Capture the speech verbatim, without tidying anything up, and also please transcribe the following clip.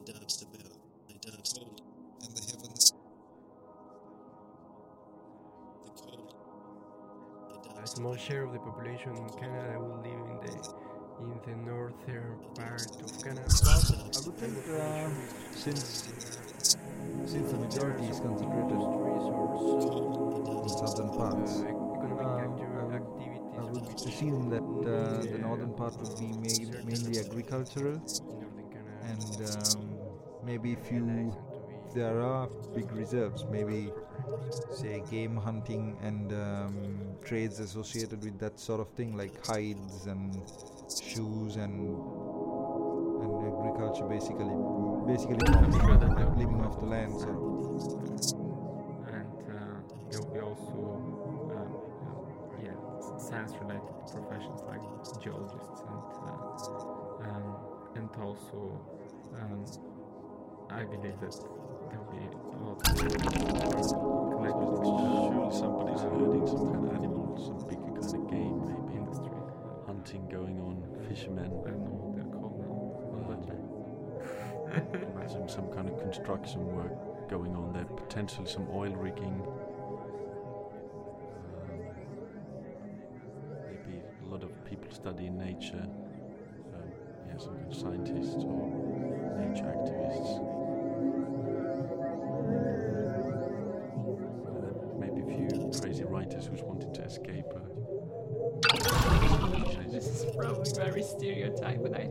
And the heavens. A small share of the population in Canada will live in the in the northern part of Canada. I would think uh, since since the majority is concentrated in southern parts, economic uh, activities I would assume that uh, the northern part would be ma- mainly agricultural, and um, maybe few, if there are big reserves, maybe say game hunting and um, trades associated with that sort of thing, like hides and shoes and and agriculture, basically basically farming, like living off the land sort of. And uh, there will be also um, yeah, science-related professions like geologists and uh, um, and also um, I believe that there will be a lot of connected with Surely somebody's herding some kind of animals, some bigger kind of game, maybe industry. hunting going on, fishermen. I don't know what they're called now. Um, Imagine some kind of construction work going on there, potentially some oil rigging. Um, maybe a lot of people studying nature. Um, yeah, some kind of scientists or nature activists. And then maybe a few crazy writers who's wanting to escape. Uh, This is probably very stereotype, but I